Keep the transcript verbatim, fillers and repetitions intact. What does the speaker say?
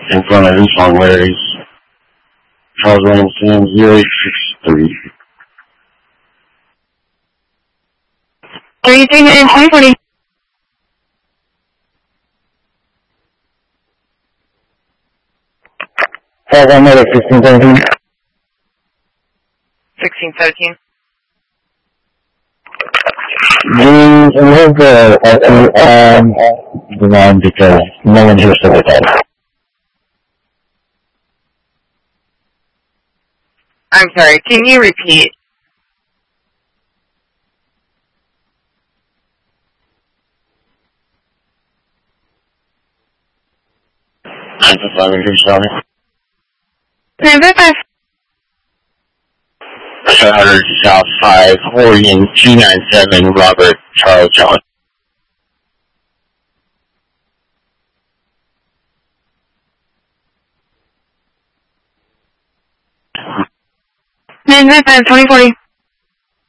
in front of East Long Larry's. Charles Reynolds, zero eight six three. Are you doing it in twenty forty? Five one minute, sixteen seventeen. sixteen seventeen. We, we have the, uh, um, the line because no one here said that. I'm sorry, can you repeat? nine five five, English County. nine five five. seven hundred South five, Oregon, two nine seven, Robert Charles John. nine five five, twenty forty.